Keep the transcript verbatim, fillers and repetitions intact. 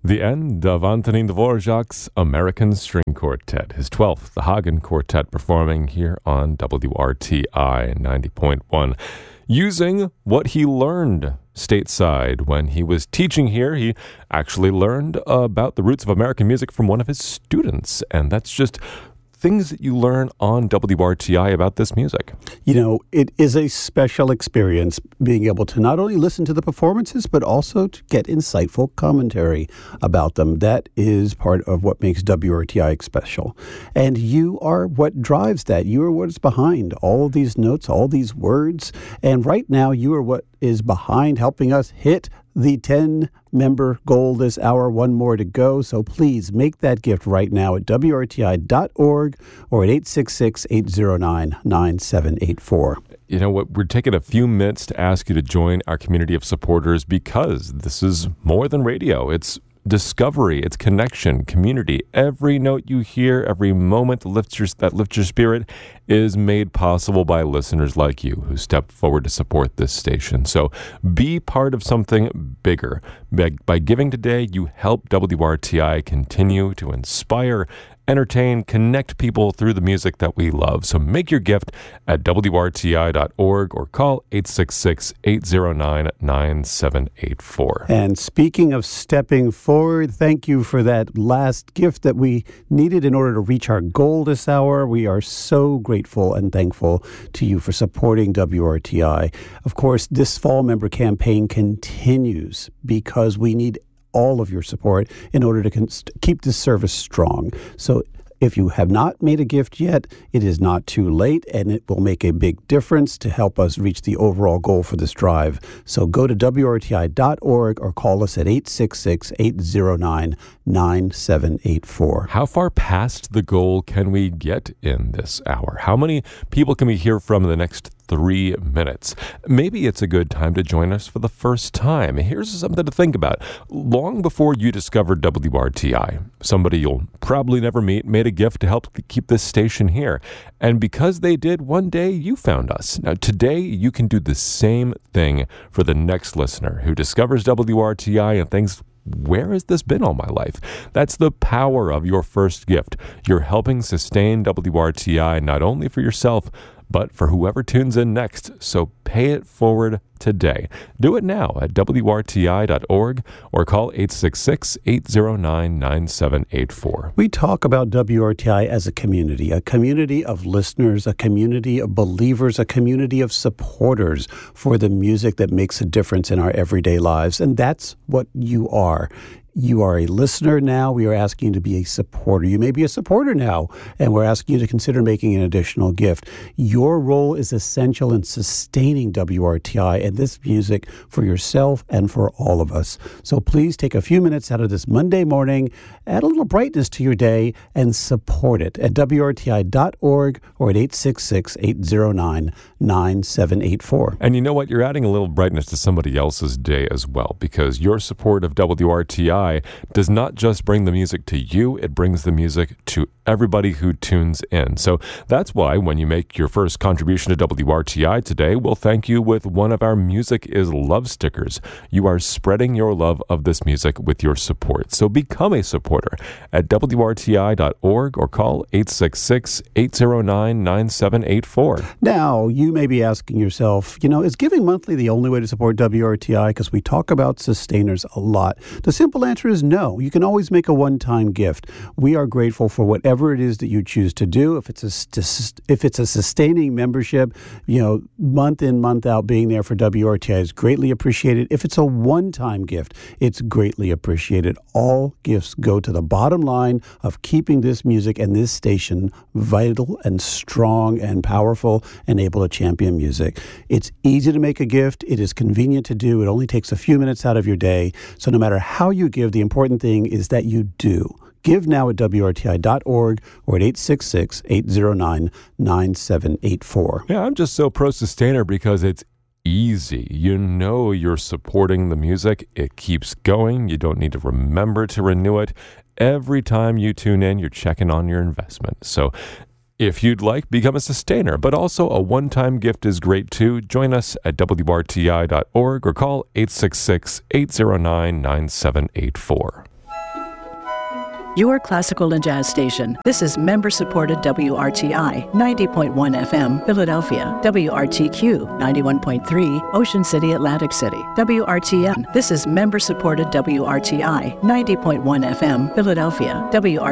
The end of Antonin Dvorak's American String Quartet, his twelfth, the Hagen Quartet, performing here on W R T I ninety point one. Using what he learned stateside when he was teaching here. He actually learned about the roots of American music from one of his students, and that's just things that you learn on W R T I about this music. You know, it is a special experience being able to not only listen to the performances, but also to get insightful commentary about them. That is part of what makes W R T I special. And you are what drives that. You are what is behind all of these notes, all these words. And right now, you are what is behind helping us hit the ten-member goal this hour. One more to go. So please make that gift right now at W R T I dot org or at eight six six, eight zero nine, nine seven eight four. You know what? We're taking a few minutes to ask you to join our community of supporters because this is more than radio. It's discovery, it's connection, community. Every note you hear, every moment that lifts your, that lifts your spirit is made possible by listeners like you who step forward to support this station. So be part of something bigger. By, by giving today, you help W R T I continue to inspire, entertain, connect people through the music that we love. So make your gift at W R T I dot org or call eight six six, eight zero nine, nine seven eight four. And speaking of stepping forward, thank you for that last gift that we needed in order to reach our goal this hour. We are so grateful and thankful to you for supporting W R T I. Of course, this fall member campaign continues because we need all of your support in order to con- keep this service strong. So if you have not made a gift yet, it is not too late, and it will make a big difference to help us reach the overall goal for this drive. So go to W R T I dot org or call us at eight six six, eight zero nine, nine seven eight four. How far past the goal can we get in this hour? How many people can we hear from in the next three minutes? Maybe it's a good time to join us for the first time. Here's something to think about. Long before you discovered W R T I, somebody you'll probably never meet made a gift to help keep this station here. And because they did, one day you found us. Now, today you can do the same thing for the next listener who discovers W R T I and thinks, where has this been all my life? That's the power of your first gift. You're helping sustain W R T I not only for yourself, but for whoever tunes in next. So pay it forward today. Do it now at W R T I dot org or call eight six six, eight zero nine, nine seven eight four. We talk about W R T I as a community, a community of listeners, a community of believers, a community of supporters for the music that makes a difference in our everyday lives. And that's what you are. You are a listener now. We are asking you to be a supporter. You may be a supporter now, and we're asking you to consider making an additional gift. Your role is essential in sustaining W R T I and this music for yourself and for all of us. So please take a few minutes out of this Monday morning, add a little brightness to your day, and support it at W R T I dot org or at eight six six, eight zero nine, nine seven eight four. And you know what? You're adding a little brightness to somebody else's day as well, because your support of W R T I does not just bring the music to you, it brings the music to everybody who tunes in. So that's why when you make your first contribution to W R T I today, we'll thank you with one of our Music is Love stickers. You are spreading your love of this music with your support. So become a supporter at W R T I dot org or call eight six six, eight zero nine, nine seven eight four. Now, you may be asking yourself, you know, is Giving Monthly the only way to support W R T I? Because we talk about sustainers a lot. The simple answer is no. You can always make a one-time gift. We are grateful for whatever it is that you choose to do. If it's a if it's a sustaining membership, you know, month in, month out, being there for W R T I is greatly appreciated. If it's a one-time gift, it's greatly appreciated. All gifts go to the bottom line of keeping this music and this station vital and strong and powerful and able to champion music. It's easy to make a gift. It is convenient to do. It only takes a few minutes out of your day. So no matter how you give, the important thing is that you do. Give now at W R T I dot org or at eight six six, eight zero nine, nine seven eight four. Yeah, I'm just so pro-sustainer because it's easy. You know you're supporting the music. It keeps going. You don't need to remember to renew it. Every time you tune in, you're checking on your investment. So if you'd like, become a sustainer, but also a one-time gift is great too. Join us at W R T I dot org or call eight six six, eight zero nine, nine seven eight four. your classical and jazz station. This is member-supported W R T I ninety point one F M, Philadelphia. W R T Q ninety-one point three, Ocean City, Atlantic City. W R T N. This is member-supported W R T I ninety point one F M, Philadelphia. W R